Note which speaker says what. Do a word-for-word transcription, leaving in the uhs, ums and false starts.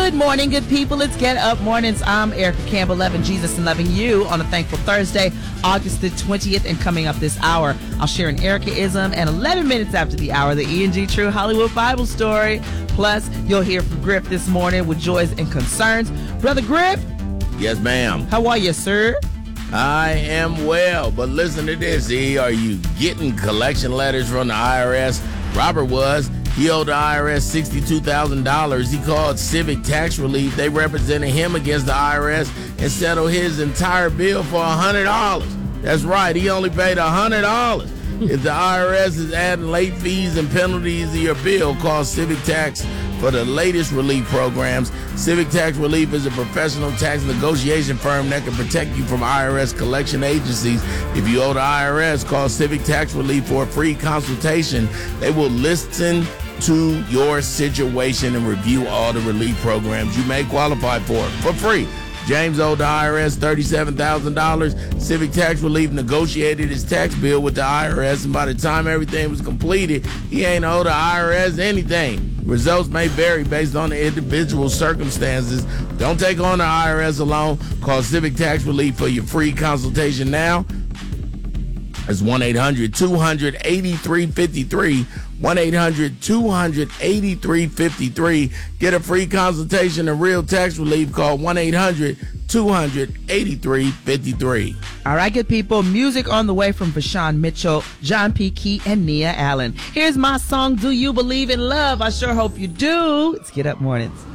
Speaker 1: Good morning, good people. It's Get Up Mornings. I'm Erica Campbell, loving Jesus and loving you on a thankful Thursday, August the twentieth. And coming up this hour, I'll share an Erica-ism, and eleven minutes after the hour, the E and G True Hollywood Bible story. Plus, you'll hear from Griff this morning with joys and concerns. Brother Griff?
Speaker 2: Yes, ma'am.
Speaker 1: How are you, sir?
Speaker 2: I am well, but listen to this, E. Are you getting collection letters from the I R S? Robert was. He owed the I R S sixty-two thousand dollars. He called Civic Tax Relief. They represented him against the I R S and settled his entire bill for one hundred dollars. That's right, he only paid one hundred dollars. If the I R S is adding late fees and penalties to your bill, call Civic Tax for the latest relief programs. Civic Tax Relief is a professional tax negotiation firm that can protect you from I R S collection agencies. If you owe the I R S, call Civic Tax Relief for a free consultation. They will listen to your situation and review all the relief programs you may qualify for for free. James owed the I R S thirty-seven thousand dollars. Civic Tax Relief negotiated his tax bill with the I R S, and by the time everything was completed, he ain't owed the I R S anything. Results may vary based on the individual circumstances. Don't take on the I R S alone. Call Civic Tax Relief for your free consultation now. It's one eight hundred two hundred eighty-three fifty-three. one eight hundred two hundred eighty-three fifty-three. Get a free consultation and real tax relief. Call one eight hundred two hundred eighty-three fifty-three.
Speaker 1: All right, good people. Music on the way from Vashawn Mitchell, John P. Key, and Nia Allen. Here's my song, Do You Believe in Love? I sure hope you do. It's Get Up Mornings.